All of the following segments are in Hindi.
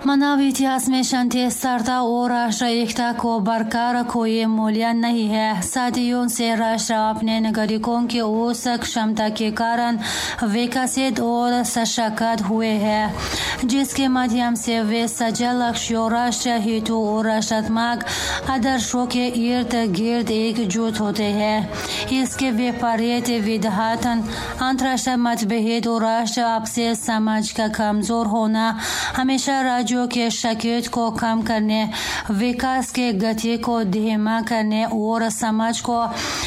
मानव इतिहास में शांति स्थिरता और राष्ट्र एकता को बरकरार कोई मूल्य नहीं है। सदियों से राष्ट्र अपने नागरिकों की उस क्षमता के कारण विकसित और सशक्त हुए हैं जिसके माध्यम से वे सजल लक्ष्यों, राष्ट्रीय हितों और राष्ट्रात्मक आदर्शों के इर्द गिर्द एकजुट होते हैं। इसके विपरीत विधातन अंतर्राष्ट्रीय मतभेद और राष्ट्र आपसी समाज का कमजोर होना हमेशा राज्यों के शक्ति को कम करने, विकास के गति को धीमा करने और समाज को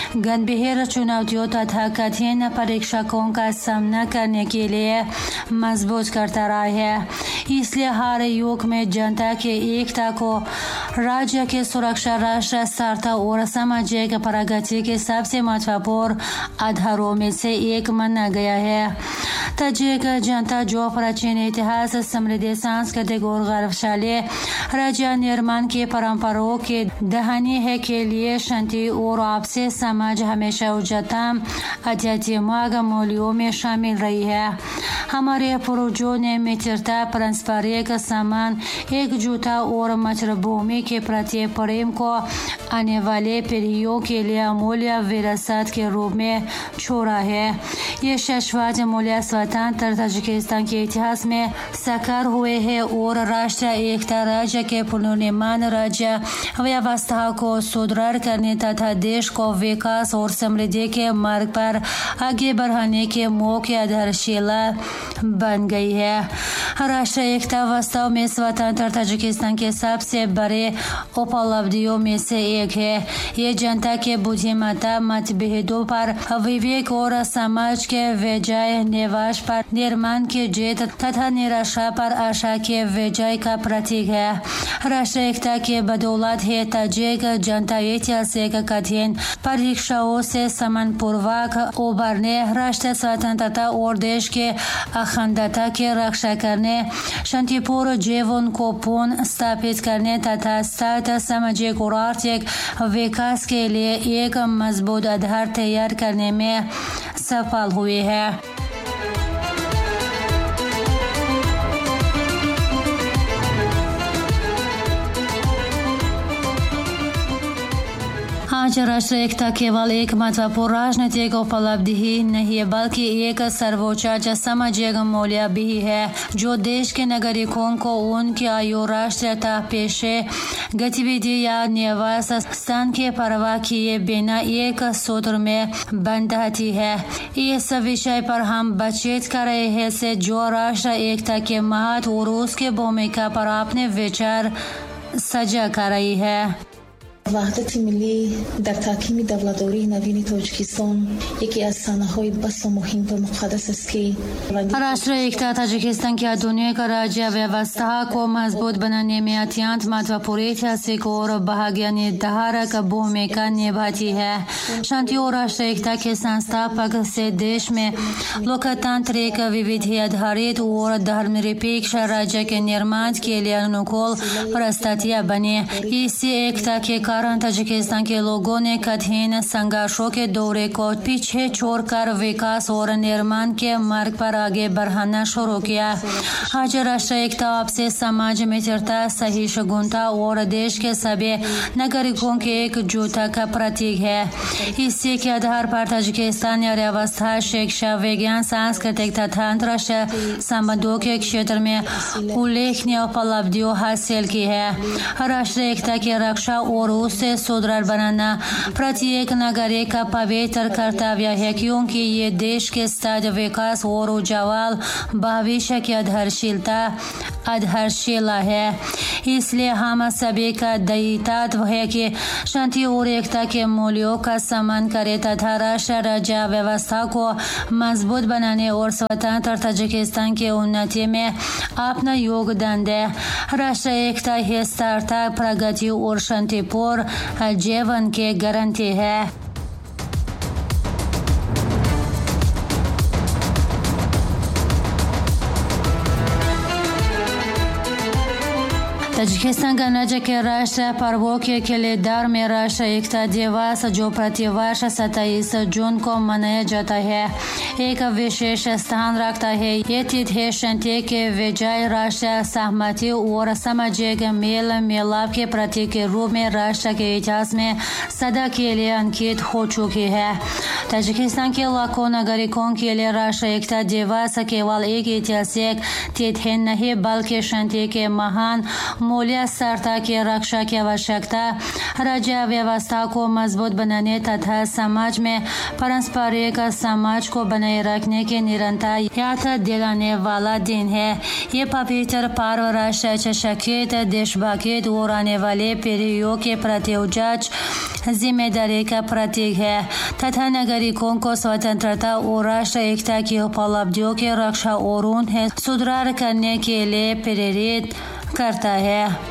गंभीर चुनौतियों तथा कठिन परीक्षकों का सामना करने के लिए मजबूत करता रहा है। इसलिए हर युग में जनता की एकता को राज्य की सुरक्षा, राष्ट्र स्थिरता और सामाजिक प्रगति के सबसे महत्वपूर्ण आधारों में से एक माना गया है। ताजिक जनता जो प्राचीन इतिहास, समृद्ध सांस्कृतिक और गौरवशाली राज्य निर्माण की परंपराओं के धनी है के लिए शांति और आपसी समाज हमेशा उच्चतम आध्यात्मिक मूल्यों में शामिल रही है। हमारे पूर्वजों ने मित्रता, पारस्परिक सम्मान, एकजुटता और मातृभूमि के प्रति प्रेम को आने वाले पीढ़ियों के लिए अमूल्य विरासत के रूप में छोड़ा है। ये शाश्वत मूल्य स्वतंत्र ताजिकिस्तान के इतिहास में साकार हुए हैं और राष्ट्रीय एकता, राज्य के पुनर्निर्माण, राज्य व्यवस्था को सुदृढ़ करने तथा देश को विकास और समृद्धि के मार्ग पर आगे बढ़ाने के मुख्य आधारशिला बन गई है। राष्ट्रीय एकता वास्तव में स्वतंत्र ताजिकिस्तान के सबसे बड़े उपलब्धियों में से एक है। ये जनता के बुद्धिमत्ता, मतभेदों पर विवेक और समाज के विजय, निवास पर निर्माण की जीत तथा निराशा पर आशा के विजय का प्रतीक है। राष्ट्रीय एकता के बदौलत है ताजिक जनता ऐतिहासिक कठिन परीक्षाओं से सम्मानपूर्वक उबरने, राष्ट्रीय स्वतंत्रता और देश के अखंडता की रक्षा करने, शांतिपूर्ण जीवन को पुनः स्थापित करने तथा सतत सामाजिक और आर्थिक विकास के लिए एक मजबूत आधार तैयार करने में सफल हुए हैं। आज राष्ट्रीय एकता केवल एक महत्वपूर्ण राजनीतिक उपलब्धि ही नहीं बल्कि एक सर्वोच्च सामाजिक मूल्य भी है जो देश के नागरिकों को उनकी आयु, राष्ट्रीयता, पेशे, गतिविधि या निवास स्थान की परवाह किए बिना एक सूत्र में बंधती है। इस विषय पर हम बातचीत कर रहे हैं से जो राष्ट्रीय एकता के महत्व और उसकी भूमिका पर अपने विचार साझा कर रही है। وحدت ملی در تحکیم دولت‌داری نوین تاجیکستان یکی از صحنه‌های بس و مهم و مقدس است که राष्ट्रीय एकता ताजिकिस्तान की आधुनिक राज्य व्यवस्था को मजबूत बनाने में अत्यंत महत्वपूर्ण ऐतिहासिक और भाग्य निर्धारक भूमिका निभाती है। शांति और राष्ट्रीय एकता के संस्थापक से देश में लोकतांत्रिक, विविधता आधारित और धर्मनिरपेक्ष राज्य के निर्माण के लिए अनुकूल परिस्थितियां बनी। इसी एकता के कारण ताजिकिस्तान के लोगों ने कठिन संघर्षों के दौरे को पीछे छोड़कर विकास और निर्माण के मार्ग पर आगे बढ़ाना शुरू किया। आज राष्ट्रीय एकता आपसे समाज, मित्रता, सहिष्णुता और देश के सभी नागरिकों के एकजुटता का प्रतीक है। इसी के आधार पर ताजिकिस्तान ने व्यवस्था, शिक्षा, विज्ञान, सांस्कृतिक तथा अंतर्राष्ट्रीय संबंधों के क्षेत्र में उल्लेखनीय उपलब्धियों हासिल की है। राष्ट्रीय एकता की रक्षा और उसे सुदृढ़ बनाना प्रत्येक नागरिक का पवित्र कर्तव्य है क्योंकि ये देश के साथ विकास और उज्ज्वल भविष्य की आधारशिला है। इसलिए हम सभी का दायित्व है कि शांति और एकता के मूल्यों का सम्मान करें तथा राष्ट्र राज्य व्यवस्था को मजबूत बनाने और स्वतंत्र ताजिकिस्तान की उन्नति में अपना योगदान दें। राष्ट्रीय एकता ही स्थिरता, प्रगति और शांतिपूर्ण जीवन की गारंटी है। ताजिकिस्तान गणराज्य के राष्ट्रीय पर्वों के किलेदार में राष्ट्र एकता दिवस जो प्रतिवर्ष 27 जून को मनाया जाता है एक विशेष स्थान रखता है। ये तिथि शांति के विजय, राष्ट्रीय सहमति और सामाजिक मेल मिलाप के प्रतीक के रूप में राष्ट्र के इतिहास में सदा के लिए अंकित हो चुकी है। ताजिकिस्तान के लाखों नागरिकों के लिए राष्ट्रीय एकता दिवस केवल एक ऐतिहासिक तिथि नहीं बल्कि शांति के महान मूल्य, सरता की रक्षा की आवश्यकता, राज्य व्यवस्था को मजबूत बनाने तथा समाज में पारस्परिक समाज को बनाए रखने की निरंतर याद दिलाने वाला दिन है। ये पवित्र पर्व राष्ट्र शकीत, देशभक्त और आने वाले पीढ़ियों के प्रति उच्च जिम्मेदारी का प्रतीक है तथा नागरिकों को स्वतंत्रता और राष्ट्र एकता की उपलब्धियों की रक्षा और उन्हें सुधार करने के लिए प्रेरित करता है।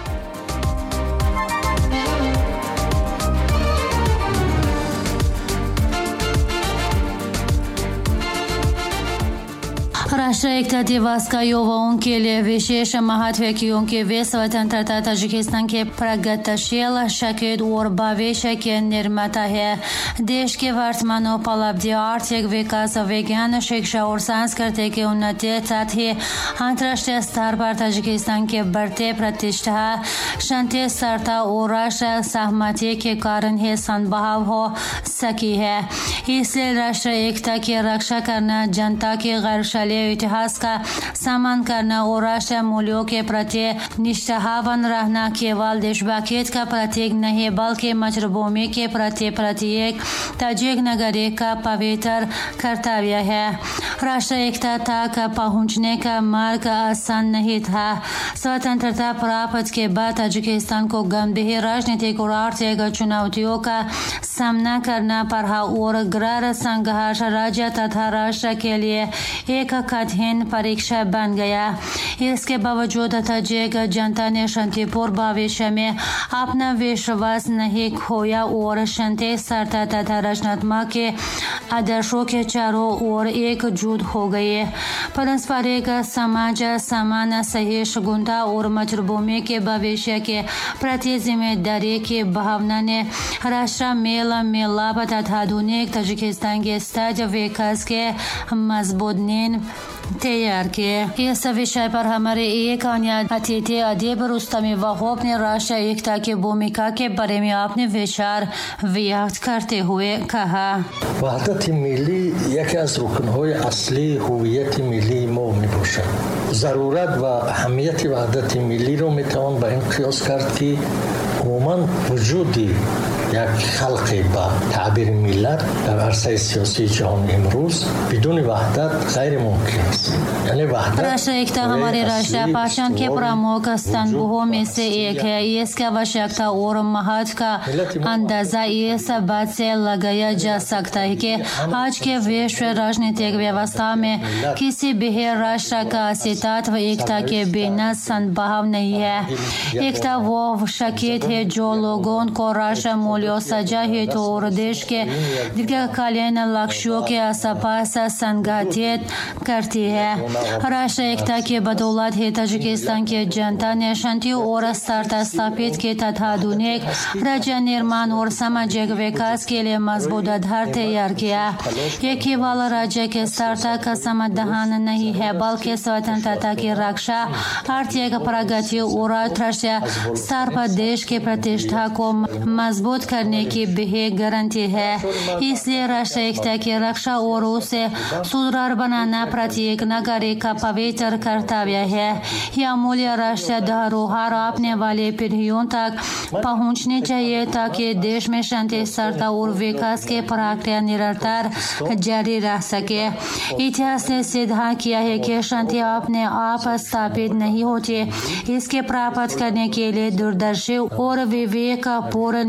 राष्ट्रीय एकता दिवस का युवाओं के लिए विशेष महत्व है क्योंकि वे स्वतंत्रता ताजिकिस्तान के प्रगतिशील शकीत और भविष्य के निर्माता है। देश के वर्तमान उपलब्धि, आर्थिक विकास, विज्ञान, शिक्षा और सांस्कृतिक उन्नति साथ ही अंतर्राष्ट्रीय स्तर पर ताजिकिस्तान के बढ़ते प्रतिष्ठा, शांति, स्थिरता और राष्ट्रीय सहमति के कारण ही संभव हो सकी है। इसलिए राष्ट्रीय एकता की रक्षा करना, जनता की गैरशैली इतिहास का सम्मान करना और राष्ट्रीय मूल्यों के प्रति निष्ठावान रहना केवल देशभक्ति का प्रतीक नहीं बल्कि मातृभूमि के प्रति प्रत्येक ताजिक नागरिक का पवित्र कर्तव्य है। राष्ट्रीय एकता तक पहुंचने का मार्ग आसान नहीं था। स्वतंत्रता प्राप्त के बाद ताजिकिस्तान को गंभीर राजनीतिक और आर्थिक चुनौतियों का सामना करना पड़ा और गृह संघर्ष राज्य तथा राष्ट्र के लिए एक कठिन परीक्षा बन गया। इसके बावजूद ताजिक जनता ने शांतिपूर्ण भविष्य में अपना विश्वास नहीं खोया और शांति, स्थिरता तथा रचनात्मक के आदर्शों के चारों ओर एकजुट हो गए। पारस्परिक समाज, समान सहिष्णुता और मातृभूमि के भविष्य के प्रति जिम्मेदारी की भावना ने राष्ट्र मेल मिलाप तथा आधुनिक ताजिकिस्तान के स्थायी विकास के मजबूत नींव तैयार किए। इस विषय पर हमारे एक अन्य अतिथि अदीब रुस्तमी वहाब ने राष्ट्रीय एकता की भूमिका के बारे में अपने विचार व्यक्त करते हुए कहा, वहदत मिली यकी از رکن‌های اصلی هویت ملی ما میباشد. ضرورت و اهمیت وحدت ملی رو میتوان به این قیاس کرد که عموما وجودی یک خلق با تعبیر ملت در عرصه سیاسی جهان امروز بدون وحدت غیر ممکن است. یعنی وحدت राष्ट्रीय एकता हमारे राष्ट्रीय पहचान के प्रमुख स्तंभों में से एक है। इसकी आवश्यकता और महत्व का अंदाजा इस बात से लगाया जा सकता है कि आज के विश्व राजनीतिक व्यवस्था में किसी भी राष्ट्र का अस्तित्व एकता के बिना संभव नहीं है। एकता वो शकीत है जो लोगों को राष्ट्र मूल्यों, सजा हेतु और देश के दीर्घकालीन लक्ष्यों के आसपास संगठित करती है। राष्ट्रीय एकता की बदौलत ही ताजिकिस्तान की जनता ने शांति और स्थिरता स्थापित की तथा आधुनिक राज्य निर्माण और सामाजिक विकास के लिए मजबूत आधार तैयार किया। ये केवल राज्य के स्थिरता का समाधान नहीं है बल्कि स्वतंत्रता की रक्षा, आर्थिक प्रगति और अंतर्राष्ट्रीय स्तर पर देश की प्रतिष्ठा को मजबूत करने की भी गारंटी है। इसलिए राष्ट्रीय एकता की रक्षा और उसे सुदृढ़ बनाना प्रत्येक नागरिक का पवित्र कर्तव्य है। यह मूल्य राष्ट्रीय धरोहर अपने वाले पीढ़ियों तक पहुंचनी चाहिए ताकि देश में शांति, स्थिरता और विकास के प्रक्रिया निरंतर जारी रह सके। इतिहास ने सिद्ध किया है कि शांति अपने आप स्थापित नहीं होती। इसके प्राप्त करने के लिए दूरदर्शी और विवेकपूर्ण नीति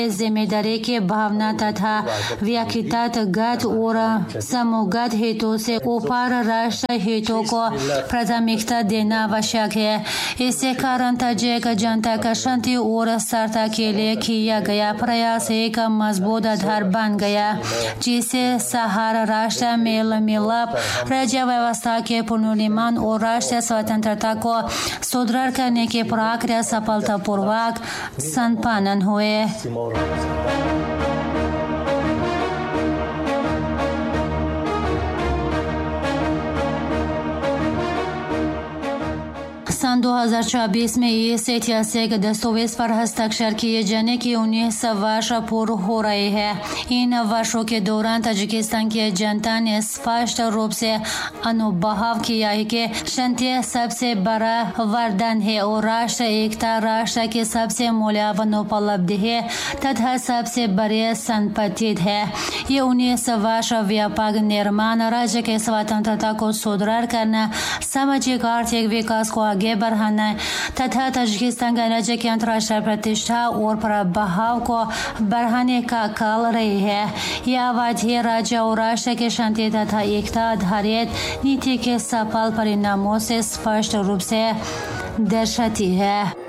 जिम्मेदारी की भावना तथा व्यक्तिगत और समूहगत हितों से ऊपर राष्ट्र हितों को प्राथमिकता देना आवश्यक है। इसके कारण ताजिक जनता का शांति और स्थिरता के लिए किया गया प्रयास एक मजबूत आधार बन गया, जिससे सहारा राष्ट्र मेल मिलाप, राज्य व्यवस्था के पुनर्निर्माण और राष्ट्रीय स्वतंत्रता को सुदृढ़ करने की प्रक्रिया सफलतापूर्वक संपन्न हुए। सन 2024 में इस ऐतिहासिक दस्तावेज पर हस्ताक्षर किए जाने की 19 वर्ष पूर्ण हो रहे हैं। इन वर्षों के दौरान ताजिकिस्तान की जनता ने स्पष्ट रूप से अनुभव किया है कि शांति सबसे बड़ा वरदान है और राष्ट्र एकता राष्ट्र की सबसे मूल्यवान उपलब्धि है तथा सबसे बड़ी संपत्ति है। ये 19 वर्ष व्यापक निर्माण, राज्य के स्वतंत्रता को सुदृढ़ करना, सामाजिक आर्थिक विकास को आगे बढ़ाना तथा ताजिकिस्तान गणराज्य की अंतर्राष्ट्रीय प्रतिष्ठा और प्रभाव को बढ़ाने का काल रही है। यह अवधि राज्य और राष्ट्र की शांति तथा एकता आधारित नीति के सफल परिणामों से स्पष्ट रूप से दर्शाती है।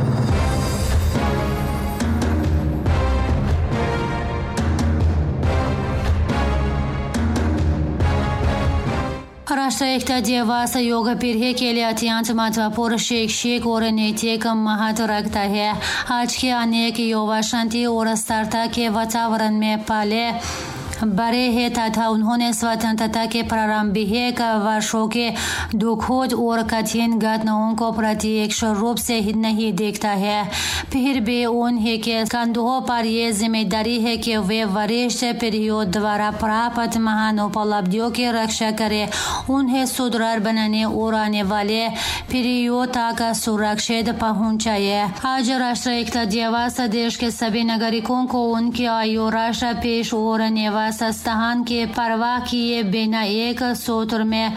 राष्ट्र एकता दिवस योग पीढ़ी के लिए अत्यंत महत्वपूर्ण शैक्षिक और नैतिक महत्व रखता है। आज के अनेक युवा शांति और स्थिरता के वातावरण में पले बड़े हैं तथा उन्होंने स्वतंत्रता के प्रारंभिक वर्षों के दुखद और कठिन घटनाओं को प्रत्यक्ष रूप से नहीं देखता है। फिर भी उन्हें के कंधों पर यह जिम्मेदारी है कि वे वरिष्ठ पीढ़ियों द्वारा प्राप्त महान उपलब्धियों की रक्षा करें, उन्हें सुदृढ़ बनाने और आने वाले पीढ़ियों तक सुरक्षित पहुंचाए। आज राष्ट्र एकता दिवस देश के सभी नागरिकों को उनकी आयु, राष्ट्र पेश और निवास स्थान के परवाह किए बिना एक सूत्र में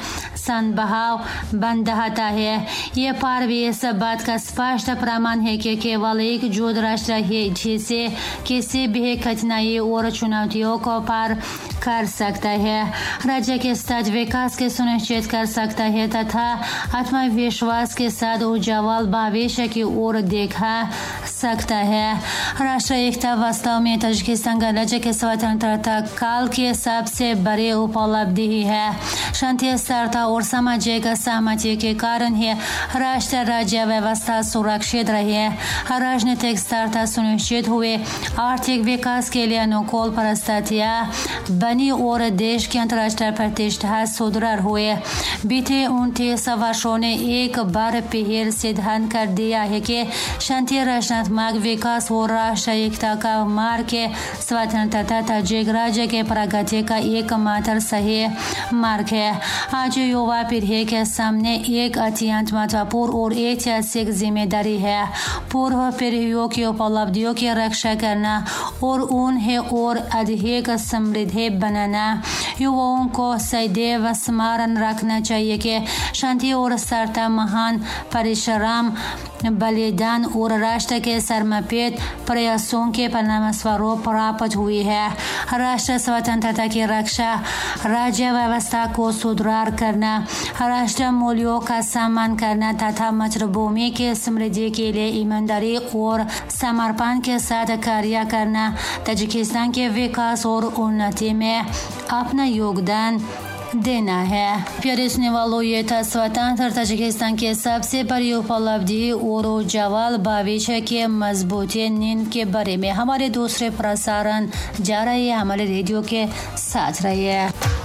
संभाव बंधाता है। ये पर्व इस बात का स्पष्ट प्रमाण है कि केवल एकजुट राष्ट्र है जिसे किसी भी कठिनाई और चुनौतियों को पार कर सकता है, राज्य के साथ विकास के सुनिश्चित कर सकता है तथा आत्मविश्वास के साथ उज्जवल भविष्य की ओर देखा सकता है। राष्ट्र एकता वास्तव में ताजिकिस्तान गणराज्य के स्वतंत्रता काल की सबसे बड़ी उपलब्धि है। शांति, स्थिरता और सामाजिक सहमति के कारण ही राष्ट्र राज्य व्यवस्था सुरक्षित रही, राजनीतिक स्थिरता सुनिश्चित हुए, आर्थिक विकास के लिए अनुकूल परिस्थितियां बनी और देश की अंतर्राष्ट्रीय प्रतिष्ठा सुदृढ़ हुए। बीते 29 वर्षों ने एक बार फिर सिद्धांत कर दिया है कि शांति, रचनात्मक विकास और राष्ट्र एकता का मार्ग के स्वतंत्रता ताजिक राज्य के प्रगति का एकमात्र सही मार्ग है। आज युवा पीढ़ी के सामने एक अत्यंत महत्वपूर्ण और ऐतिहासिक जिम्मेदारी है, पूर्व पीढ़ियों की उपलब्धियों की रक्षा करना और उन्हें और अधिक समृद्ध बनाना। युवाओं को सदैव स्मरण रखना चाहिए कि शांति और स्थिरता महान परिश्रम, बलिदान और राष्ट्र के समर्पित प्रयासों के परिणाम स्वरूप प्राप्त हुई है। राष्ट्र स्वतंत्रता की रक्षा, राज्य व्यवस्था को सुदृढ़ करना, राष्ट्र मूल्यों का सम्मान करना तथा मातृभूमि की समृद्धि के लिए ईमानदारी और समर्पण के साथ कार्य करना ताजिकिस्तान के विकास और उन्नति में अपना योगदान देना है। प्यारे सुनने वालों, ये था स्वतंत्र ताजिकिस्तान के सबसे बड़ी उपलब्धि और उज्जवल भविष्य के मजबूती नींद के बारे में। हमारे दूसरे प्रसारण जा रहे हैं, हमारे रेडियो के साथ रहिए।